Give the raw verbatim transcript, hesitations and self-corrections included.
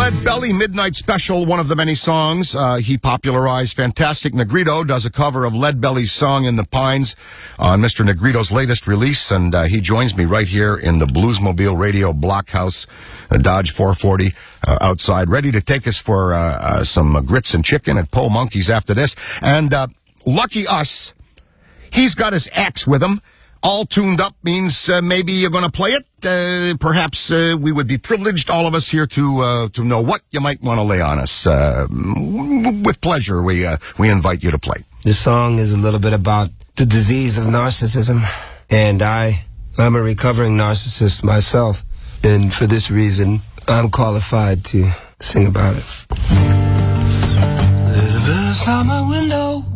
Lead Belly, Midnight Special, one of the many songs uh, he popularized. Fantastic Negrito does a cover of Lead Belly's song In the Pines on Mister Negrito's latest release, and uh, he joins me right here in the Bluesmobile Radio Blockhouse, uh, Dodge four forty, uh, outside, ready to take us for uh, uh, some uh, grits and chicken at Po Monkey's after this. And uh, lucky us, he's got his axe with him. All tuned up means uh, maybe you're going to play it. Uh, perhaps uh, we would be privileged, all of us here, to uh, to know what you might want to lay on us. Uh, with pleasure, we uh, we invite you to play. This song is a little bit about the disease of narcissism, and I, I'm a recovering narcissist myself, and for this reason, I'm qualified to sing about it. There's a bird outside my window.